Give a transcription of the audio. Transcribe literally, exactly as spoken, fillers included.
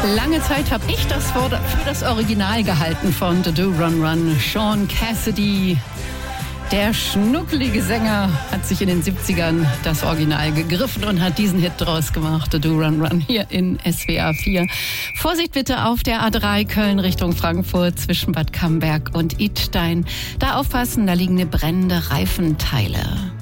Lange Zeit habe ich das für das Original gehalten von The Do Run Run. Sean Cassidy, der schnuckelige Sänger, hat sich in den siebzigern das Original gegriffen und hat diesen Hit draus gemacht, The Do Run Run, hier in S W R vier. Vorsicht bitte auf der A drei Köln Richtung Frankfurt zwischen Bad Camberg und Idstein. Da aufpassen, da liegen brennende Reifenteile.